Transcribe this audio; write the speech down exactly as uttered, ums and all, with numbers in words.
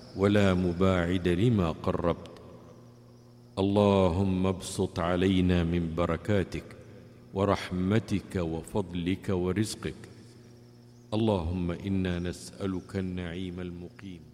ولا مباعد لما قربت. اللهم ابسط علينا من بركاتك ورحمتك وفضلك ورزقك. اللهم إنا نسألك النعيم المقيم